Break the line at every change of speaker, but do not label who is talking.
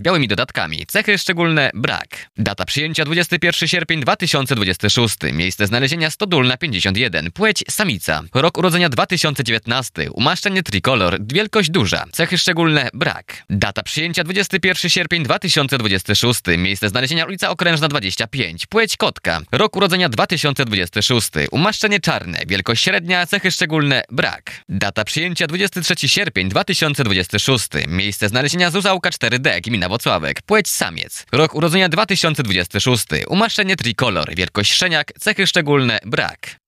z białymi dodatkami. Cechy szczególne brak. Data przyjęcia 21 sierpień 2026. Miejsce znalezienia Stodólna 51. Płeć samica. Rok urodzenia 2019. Umaszczenie trikolor. Wielkość duża. Cechy szczególne brak. Data przyjęcia 21 sierpień 2026. Miejsce znalezienia ulica Okrężna 25. Płeć kotka. Rok urodzenia 2026. Umaszczenie czarne. Wielkość średnia. Cechy szczególne brak. Data przyjęcia 23 sierpień 2026. Miejsce znalezienia Zuzałka 4D. Gmina Włocławek. Płeć samiec. Rok urodzenia 2026. Umaszczenie trikolor. Wielkość szczeniak. Cechy szczególne brak.